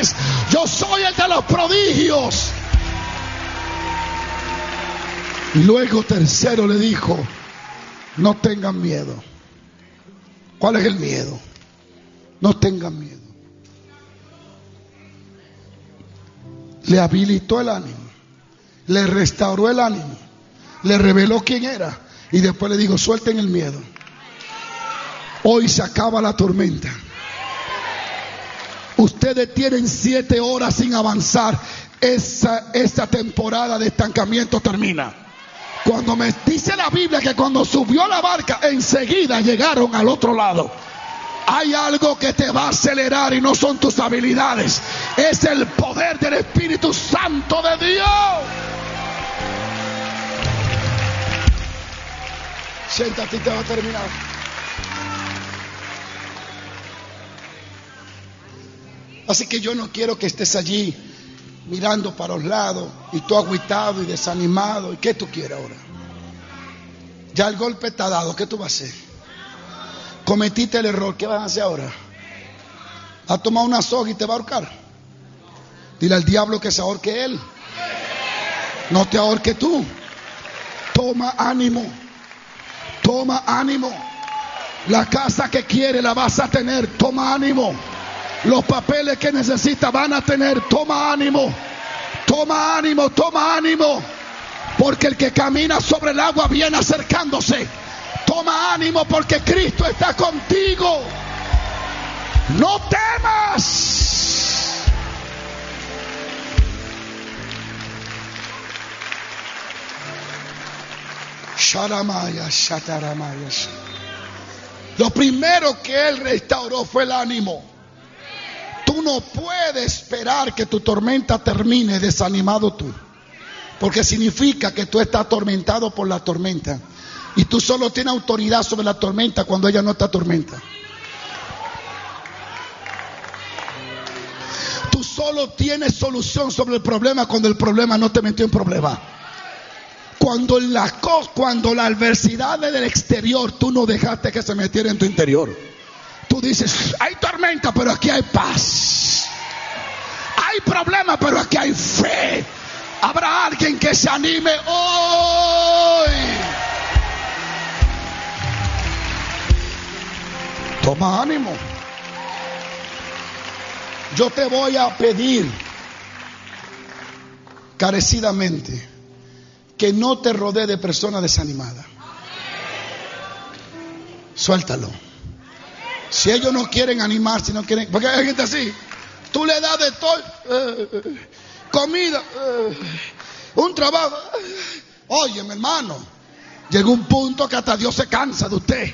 señales. Yo soy el de los prodigios. Y luego tercero le dijo: no tengan miedo. ¿Cuál es el miedo? No tengan miedo. Le habilitó el ánimo, le restauró el ánimo, le reveló quién era y después le dijo: suelten el miedo. Hoy se acaba la tormenta. Ustedes tienen 7 horas sin avanzar. Esta temporada de estancamiento termina. Cuando me dice la Biblia que cuando subió la barca, enseguida llegaron al otro lado. Hay algo que te va a acelerar y no son tus habilidades. Es el poder del Espíritu Santo de Dios. Siéntate y te va a terminar. Así que yo no quiero que estés allí mirando para los lados y tú agüitado y desanimado. ¿Y qué tú quieres ahora? Ya el golpe está dado. ¿Qué tú vas a hacer? Cometiste el error. ¿Qué vas a hacer ahora? ¿Has tomado una soga y te va a ahorcar? Dile al diablo que se ahorque él. No te ahorque tú. Toma ánimo. Toma ánimo. La casa que quiere la vas a tener. Toma ánimo. Los papeles que necesitas van a tener. Toma ánimo. Toma ánimo, toma ánimo. Porque el que camina sobre el agua viene acercándose. Toma ánimo porque Cristo está contigo. No temas. Sharamaya, shataramaya. Lo primero que Él restauró fue el ánimo. Tú no puedes esperar que tu tormenta termine desanimado tú. Porque significa que tú estás atormentado por la tormenta. Y tú solo tienes autoridad sobre la tormenta cuando ella no está tormenta. Tú solo tienes solución sobre el problema cuando el problema no te metió en problema. Cuando la adversidad es del exterior, tú no dejaste que se metiera en tu interior. Tú dices: hay tormenta, pero aquí hay paz. Hay problema, pero aquí hay fe. Habrá alguien que se anime hoy. Toma ánimo. Yo te voy a pedir carecidamente que no te rodee de personas desanimadas. Suéltalo. Si ellos no quieren animar, si no quieren, porque hay gente así. Tú le das de todo, comida, un trabajo. Oye, mi hermano, llega un punto que hasta Dios se cansa de usted.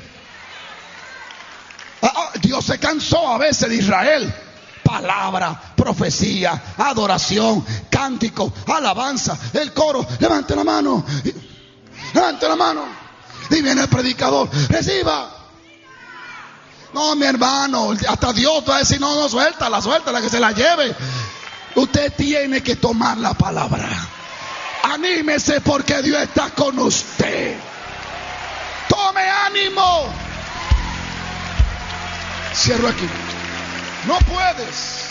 Dios se cansó a veces de Israel. Palabra, profecía, adoración, cántico, alabanza, el coro. Levante la mano. Levante la mano. Y viene el predicador. Reciba. No, mi hermano, hasta Dios va a decir: no, suéltala, que se la lleve. Usted tiene que tomar la palabra. Anímese porque Dios está con usted. Tome ánimo. Cierro aquí. No puedes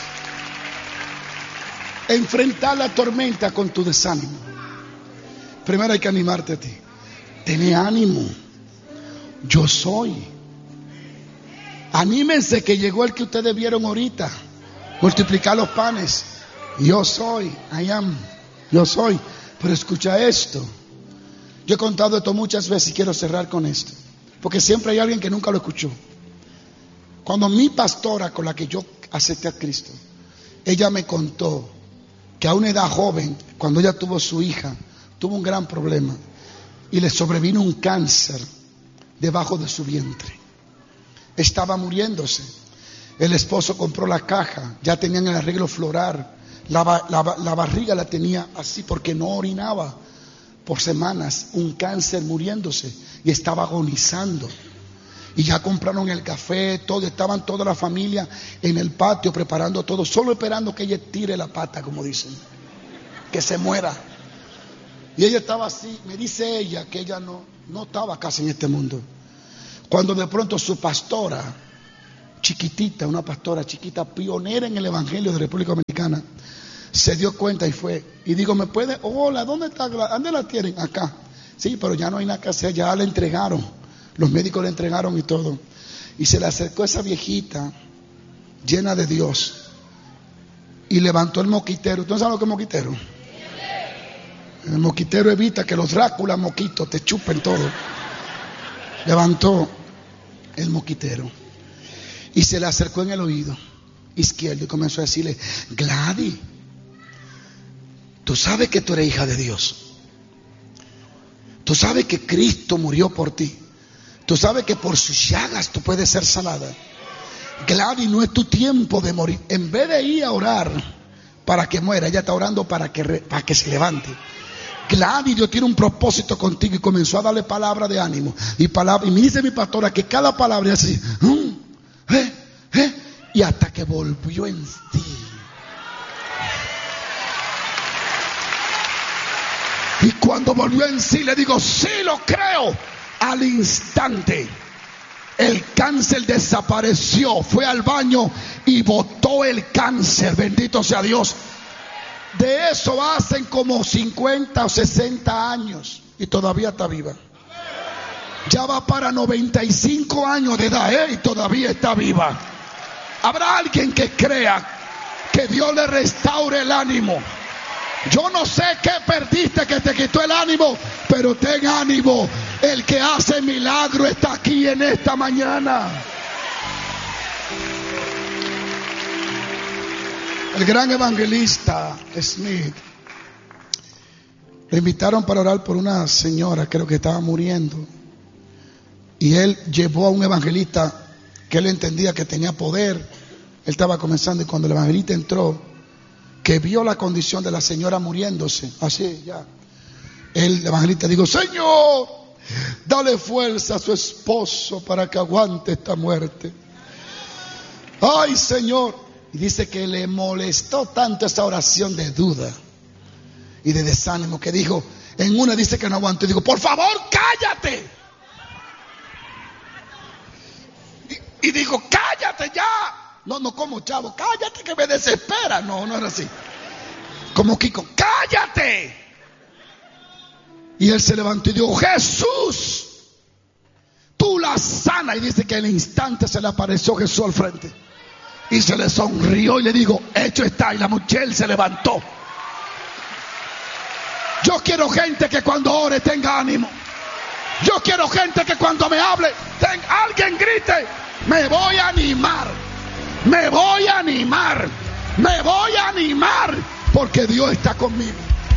enfrentar la tormenta con tu desánimo. Primero hay que animarte a ti. Ten ánimo. Yo soy. Anímense que llegó el que ustedes vieron ahorita. Multiplicar los panes. Yo soy. I am. Yo soy. Pero escucha esto. Yo he contado esto muchas veces y quiero cerrar con esto. Porque siempre hay alguien que nunca lo escuchó. Cuando mi pastora, con la que yo acepté a Cristo, ella me contó que a una edad joven, cuando ella tuvo su hija, tuvo un gran problema y le sobrevino un cáncer debajo de su vientre. Estaba muriéndose. El esposo compró la caja, ya tenían el arreglo floral. La barriga la tenía así porque no orinaba por semanas. Un cáncer muriéndose y estaba agonizando. Y ya compraron el café, todo, estaban toda la familia en el patio preparando todo, solo esperando que ella tire la pata, como dicen, que se muera. Y ella estaba así. Me dice ella que ella no estaba casi en este mundo. Cuando de pronto su pastora, chiquitita, una pastora chiquita, pionera en el Evangelio de República Dominicana, Dominicana. Se dio cuenta y fue. Y digo, ¿me puede? Hola, ¿dónde está? ¿Dónde la tienen? Acá. Sí, pero ya no hay nada que hacer, ya la entregaron. Los médicos la entregaron y todo. Y se le acercó esa viejita llena de Dios y levantó el moquitero. ¿Tú no sabes lo que es moquitero? El moquitero evita que los Dráculas moquitos te chupen todo. Levantó el moquitero y se le acercó en el oído izquierdo y comenzó a decirle: Gladys, tú sabes que tú eres hija de Dios. Tú sabes que Cristo murió por ti. Tú sabes que por sus llagas tú puedes ser sanada. Gladys, no es tu tiempo de morir. En vez de ir a orar para que muera, ella está orando para que se levante. Gladys, Dios tiene un propósito contigo. Y comenzó a darle palabra de ánimo. Y me dice mi pastora que cada palabra es así. Y hasta que volvió en sí. Y cuando volvió en sí, le digo: sí, lo creo. Al instante el cáncer desapareció. Fue al baño y botó el cáncer. Bendito sea Dios. De eso hacen como 50 o 60 años y todavía está viva. Ya va para 95 años de edad, y todavía está viva. Habrá alguien que crea que Dios le restaure el ánimo. Yo no sé qué perdiste que te quitó el ánimo, pero ten ánimo. El que hace milagro está aquí en esta mañana. El gran evangelista Smith le invitaron para orar por una señora, creo que estaba muriendo. Y él llevó a un evangelista que él entendía que tenía poder. Él estaba comenzando, y cuando el evangelista entró, que vio la condición de la señora muriéndose, así ya, el evangelista dijo: Señor, dale fuerza a su esposo para que aguante esta muerte. Ay, Señor. Y dice que le molestó tanto esa oración de duda y de desánimo, que dijo, en una dice que no aguantó, y dijo: por favor, cállate. Y dijo: cállate ya. No como chavo, cállate que me desespera. No era así. Como Kiko: cállate. Y él se levantó y dijo: Jesús, tú la sana. Y dice que al instante se le apareció Jesús al frente y se le sonrió y le dijo: hecho está. Y la mujer se levantó. Yo quiero gente que cuando ore tenga ánimo. Yo quiero gente que cuando me hable alguien grite: me voy a animar. Me voy a animar. Me voy a animar porque Dios está conmigo.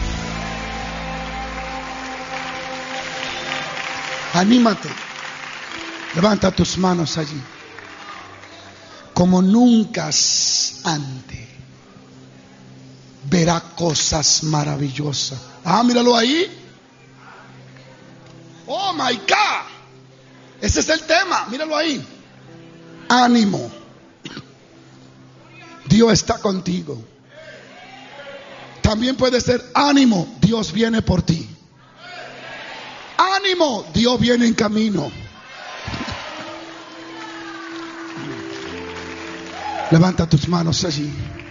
Anímate. Levanta tus manos allí. Como nunca antes. Verá cosas maravillosas. Míralo ahí. Oh my God. Ese es el tema. Míralo ahí. Ánimo. Dios está contigo. También puede ser: ánimo, Dios viene por ti. Ánimo, Dios viene en camino. Levanta tus manos allí.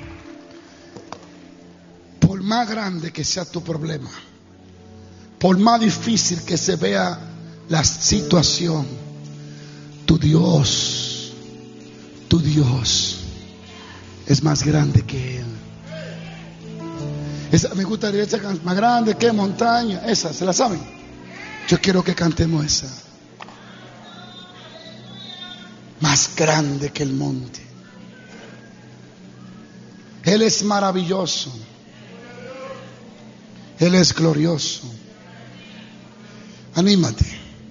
Por más grande que sea tu problema, por más difícil que se vea la situación, tu Dios es más grande que Él. Esa, me gustaría esa canción: más grande que montaña. Esa, ¿se la saben? Yo quiero que cantemos esa. Más grande que el monte. Él es maravilloso. Él es glorioso. Anímate.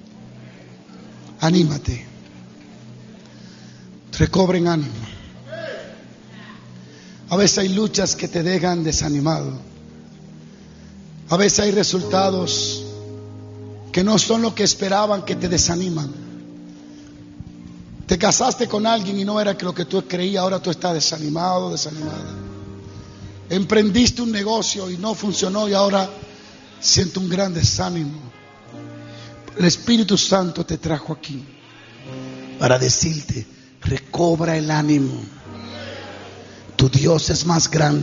Anímate. Recobren ánimo. A veces hay luchas que te dejan desanimado. A veces hay resultados que no son lo que esperaban, que te desaniman. Te casaste con alguien y no era lo que tú creías, ahora tú estás desanimado, desanimada. Emprendiste un negocio y no funcionó y ahora siento un gran desánimo. El Espíritu Santo te trajo aquí para decirte: recobra el ánimo. Tu Dios es más grande.